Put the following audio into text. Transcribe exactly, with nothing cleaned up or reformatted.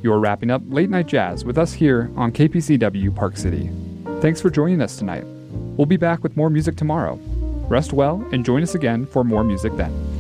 You're wrapping up Late Night Jazz with us here on K P C W Park City. Thanks for joining us tonight. We'll be back with more music tomorrow. Rest well and join us again for more music then.